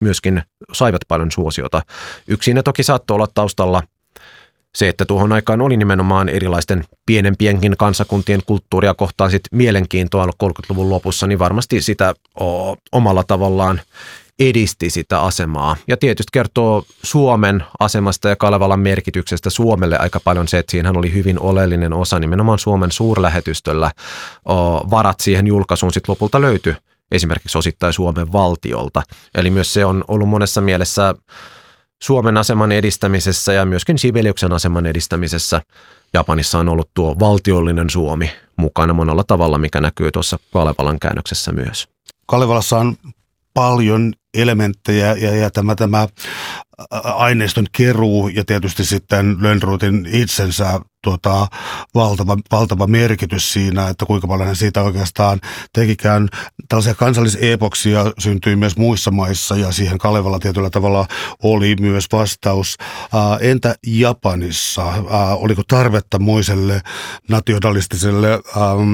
myöskin saivat paljon suosiota. Yksin ne toki saattoi olla taustalla se, että tuohon aikaan oli nimenomaan erilaisten pienempienkin kansakuntien kulttuuria kohtaan sit mielenkiintoa 30-luvun lopussa, niin varmasti sitä omalla tavallaan edisti sitä asemaa. Ja tietysti kertoo Suomen asemasta ja Kalevalan merkityksestä Suomelle aika paljon se, että siinähän oli hyvin oleellinen osa nimenomaan Suomen suurlähetystöllä. Varat siihen julkaisuun sitten lopulta löytyi esimerkiksi osittain Suomen valtiolta. Eli myös se on ollut monessa mielessä Suomen aseman edistämisessä ja myöskin Sibeliuksen aseman edistämisessä. Japanissa on ollut tuo valtiollinen Suomi mukana monella tavalla, mikä näkyy tuossa Kalevalan käännöksessä myös. Kalevalassa on paljon elementtejä ja tämä aineiston keruu ja tietysti sitten Lönnrotin itsensä valtava merkitys siinä, että kuinka paljon hän siitä oikeastaan tekikään. Tällaisia kansallisepoksia syntyi myös muissa maissa ja siihen Kalevala tietyllä tavalla oli myös vastaus. Entä Japanissa? Oliko tarvetta moiselle nationalistiselle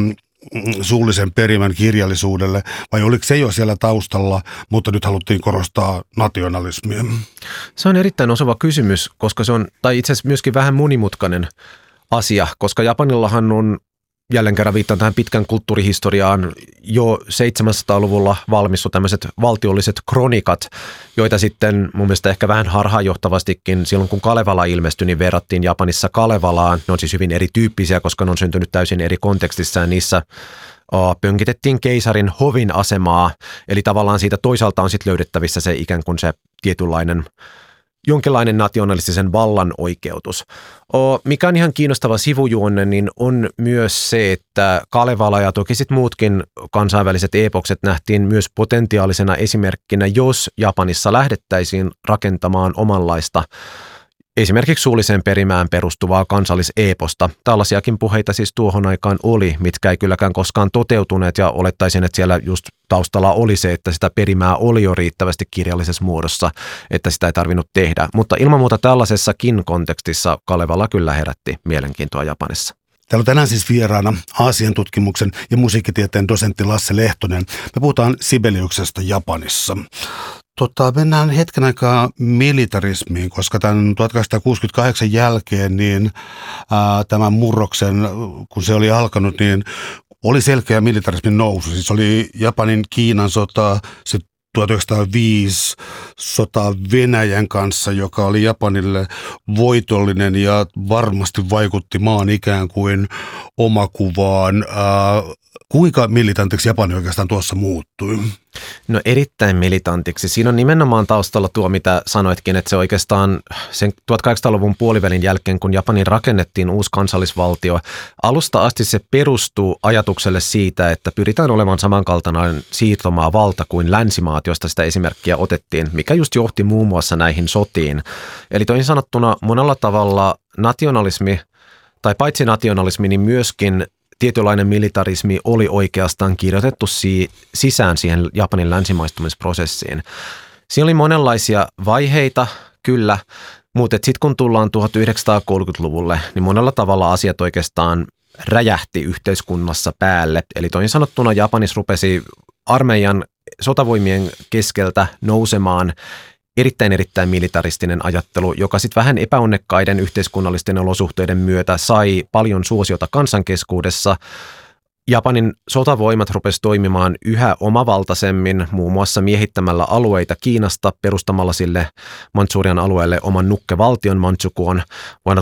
suullisen perimän kirjallisuudelle, vai oliko se jo siellä taustalla, mutta nyt haluttiin korostaa nationalismia? Se on erittäin osuva kysymys, koska se on, tai itse asiassa myöskin vähän monimutkainen asia, koska Japanillahan on, jälleen kerran viittaan tähän pitkän kulttuurihistoriaan, jo 700-luvulla valmistu tämmöiset valtiolliset kronikat, joita sitten mun mielestä ehkä vähän harhaanjohtavastikin silloin, kun Kalevala ilmestyi, niin verrattiin Japanissa Kalevalaan. Ne on siis hyvin erityyppisiä, koska ne on syntynyt täysin eri kontekstissa ja niissä pönkitettiin keisarin hovin asemaa, eli tavallaan siitä toisaalta on sitten löydettävissä se ikään kuin se tietynlainen jonkinlainen nationalistisen vallan oikeutus. Mikä on ihan kiinnostava sivujuonne, niin on myös se, että Kalevala ja toki sitten muutkin kansainväliset epokset nähtiin myös potentiaalisena esimerkkinä, jos Japanissa lähdettäisiin rakentamaan omanlaista esimerkiksi suulliseen perimään perustuvaa kansalliseeposta. Tällaisiakin puheita siis tuohon aikaan oli, mitkä ei kylläkään koskaan toteutuneet ja olettaisin, että siellä just taustalla oli se, että sitä perimää oli jo riittävästi kirjallisessa muodossa, että sitä ei tarvinnut tehdä. Mutta ilman muuta tällaisessakin kontekstissa Kalevala kyllä herätti mielenkiintoa Japanissa. Täällä on tänään siis vieraana Aasian tutkimuksen ja musiikkitieteen dosentti Lasse Lehtonen. Me puhutaan Sibeliuksesta Japanissa. Mennään hetken aikaa militarismiin, koska tämän 1868 jälkeen niin tämän murroksen, kun se oli alkanut, niin oli selkeä militarismin nousu. Siis oli Japanin Kiinan sota, se 1905 sota Venäjän kanssa, joka oli Japanille voitollinen ja varmasti vaikutti maan ikään kuin omakuvaan. Kuinka militantiksi Japani oikeastaan tuossa muuttui? No erittäin militantiksi. Siinä on nimenomaan taustalla tuo, mitä sanoitkin, että se oikeastaan sen 1800-luvun puolivälin jälkeen, kun Japanin rakennettiin uusi kansallisvaltio, alusta asti se perustuu ajatukselle siitä, että pyritään olemaan samankaltainen siirtomaavalta kuin länsimaat, josta sitä esimerkkiä otettiin, mikä just johti muun muassa näihin sotiin. Eli toisin sanottuna monella tavalla nationalismi, tai paitsi nationalismi, niin myöskin tietynlainen militarismi oli oikeastaan kirjoitettu sisään siihen Japanin länsimaistumisprosessiin. Siinä oli monenlaisia vaiheita, kyllä, mutta sitten kun tullaan 1930-luvulle, niin monella tavalla asiat oikeastaan räjähti yhteiskunnassa päälle. Eli toisin sanottuna Japanissa rupesi armeijan sotavoimien keskeltä nousemaan erittäin militaristinen ajattelu, joka sitten vähän epäonnekkaiden yhteiskunnallisten olosuhteiden myötä sai paljon suosiota kansankeskuudessa. Japanin sotavoimat rupesi toimimaan yhä omavaltaisemmin, muun muassa miehittämällä alueita Kiinasta, perustamalla sille Mantsurian alueelle oman nukkevaltion Manchukuon vuonna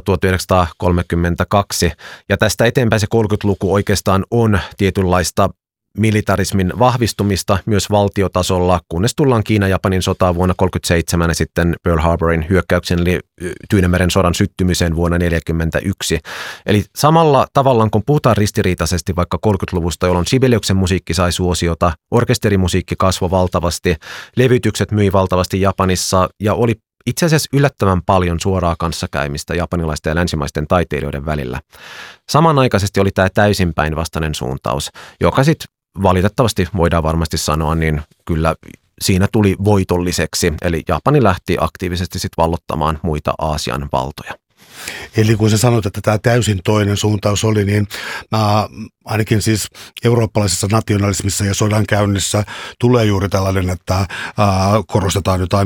1932. Ja tästä eteenpäin se 30-luku oikeastaan on tietynlaista militarismin vahvistumista myös valtiotasolla, kunnes tullaan Kiina-Japanin sotaan vuonna 1937 ja sitten Pearl Harborin hyökkäyksen eli Tyynenmeren sodan syttymiseen vuonna 1941. Eli samalla tavalla, kun puhutaan ristiriitaisesti vaikka 30-luvusta, jolloin Sibeliuksen musiikki sai suosiota, orkesterimusiikki kasvoi valtavasti, levytykset myi valtavasti Japanissa ja oli itse asiassa yllättävän paljon suoraa kanssakäymistä japanilaisten ja länsimaisten taiteilijoiden välillä. Samanaikaisesti oli tämä täysin päinvastainen suuntaus, joka sitten valitettavasti voidaan varmasti sanoa, niin kyllä siinä tuli voitolliseksi. Eli Japani lähti aktiivisesti sitten vallottamaan muita Aasian valtoja. Eli kun sä sanoit, että tämä täysin toinen suuntaus oli, niin ainakin siis eurooppalaisessa nationalismissa ja sodankäynnissä tulee juuri tällainen, että korostetaan jotain